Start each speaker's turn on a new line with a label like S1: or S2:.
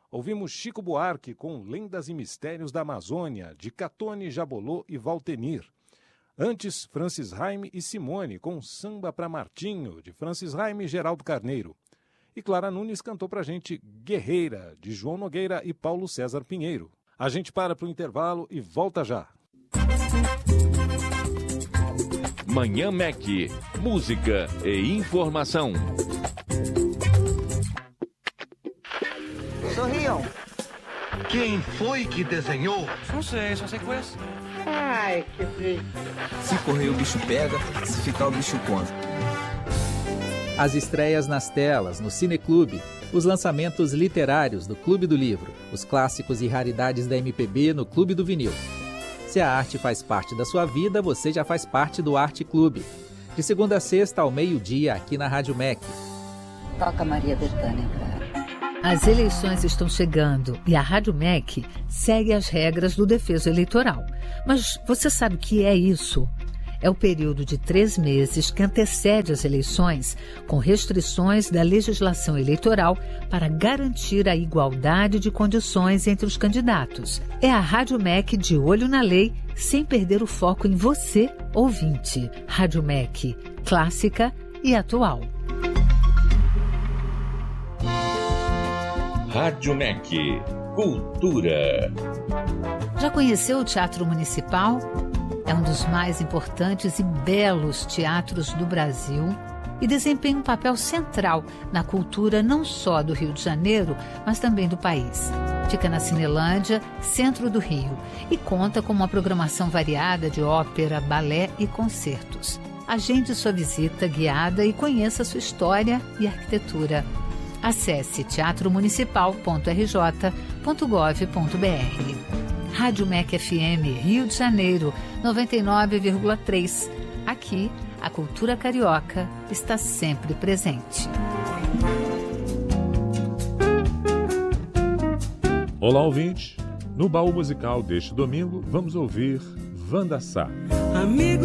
S1: Ouvimos Chico Buarque com Lendas e Mistérios da Amazônia, de Catone, Jabolô e Valtenir. Antes, Francis Raime e Simone com Samba pra Martinho, de Francis Raime e Geraldo Carneiro. E Clara Nunes cantou pra gente Guerreira, de João Nogueira e Paulo César Pinheiro. A gente para pro intervalo e volta já.
S2: Manhã Mac, música e informação.
S3: Sorriam.
S4: Quem foi que desenhou?
S5: Não sei, só sei conhecer.
S3: Ai, que feio.
S6: Se correr o bicho pega, se ficar o bicho come.
S7: As estreias nas telas, no Cineclube, os lançamentos literários do Clube do Livro, os clássicos e raridades da MPB no Clube do Vinil. Se a arte faz parte da sua vida, você já faz parte do Arte Clube. De segunda a sexta ao meio-dia, aqui na Rádio MEC.
S8: Toca Maria Bethânia, cara. As eleições estão chegando e a Rádio MEC segue as regras do defeso eleitoral. Mas você sabe o que é isso? É o período de 3 meses que antecede as eleições, com restrições da legislação eleitoral para garantir a igualdade de condições entre os candidatos. É a Rádio MEC de olho na lei, sem perder o foco em você, ouvinte. Rádio MEC, clássica e atual.
S2: Rádio MEC, cultura.
S8: Já conheceu o Teatro Municipal? É um dos mais importantes e belos teatros do Brasil e desempenha um papel central na cultura não só do Rio de Janeiro, mas também do país. Fica na Cinelândia, centro do Rio, e conta com uma programação variada de ópera, balé e concertos. Agende sua visita guiada e conheça sua história e arquitetura. Acesse teatromunicipal.rj.gov.br. Rádio MEC FM, Rio de Janeiro, 99,3. Aqui, a cultura carioca está sempre presente.
S9: Olá, ouvinte. No baú musical deste domingo, vamos ouvir Wanda Sá.
S10: Amigo